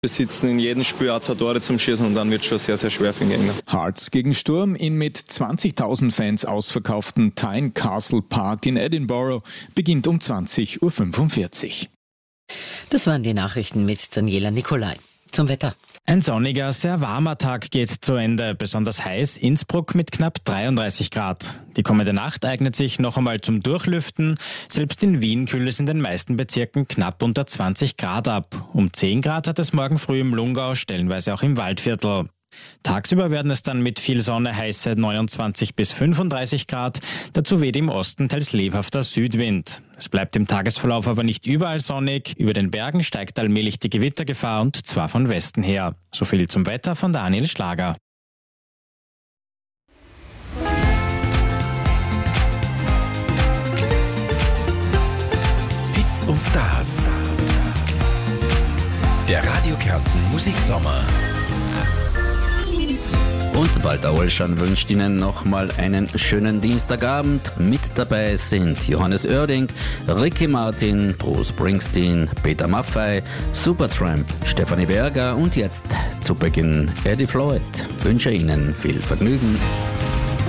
Wir sitzen in jedem Spiel auch 2 Tore zum Schießen und dann wird es schon sehr, sehr schwer für den Gegner. Hearts gegen Sturm in mit 20.000 Fans ausverkauften Tynecastle Park in Edinburgh beginnt um 20.45 Uhr. Das waren die Nachrichten mit Daniela Nicolai. Zum Wetter. Ein sonniger, sehr warmer Tag geht zu Ende. Besonders heiß Innsbruck mit knapp 33 Grad. Die kommende Nacht eignet sich noch einmal zum Durchlüften. Selbst in Wien kühlt es in den meisten Bezirken knapp unter 20 Grad ab. Um 10 Grad hat es morgen früh im Lungau, stellenweise auch im Waldviertel. Tagsüber werden es dann mit viel Sonne heiße 29 bis 35 Grad. Dazu weht im Osten teils lebhafter Südwind. Es bleibt im Tagesverlauf aber nicht überall sonnig. Über den Bergen steigt allmählich die Gewittergefahr und zwar von Westen her. So viel zum Wetter von Daniel Schlager. Hits und Stars. Der Radio Kärnten Musiksommer. Und Walter Ollschan wünscht Ihnen nochmal einen schönen Dienstagabend. Mit dabei sind Johannes Oerding, Ricky Martin, Bruce Springsteen, Peter Maffay, Supertramp, Stefanie Berger und jetzt zu Beginn Eddie Floyd. Wünsche Ihnen viel Vergnügen.